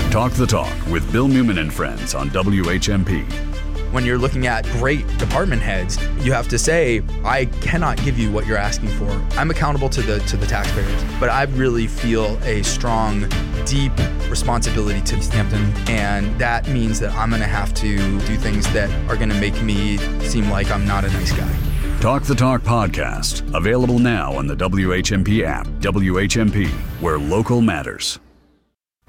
Talk the Talk with Bill Newman and friends on WHMP. When you're looking at great department heads, you have to say, I cannot give you what you're asking for. I'm accountable to the taxpayers, but I really feel a strong, deep responsibility to East Hampton, and that means that I'm going to have to do things that are going to make me seem like I'm not a nice guy. Talk the Talk podcast, available now on the WHMP app. WHMP, where local matters.